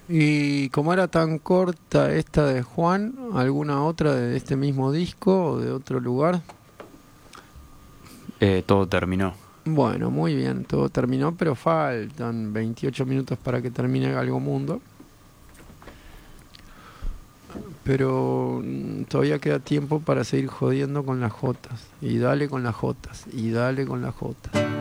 Y como era tan corta esta de Juan, ¿alguna otra de este mismo disco o de otro lugar? Todo terminó. Bueno, muy bien, todo terminó, pero faltan 28 minutos para que termine Galgo Mundo. Pero todavía queda tiempo para seguir jodiendo con las jotas. Y dale con las jotas. Y dale con las jotas.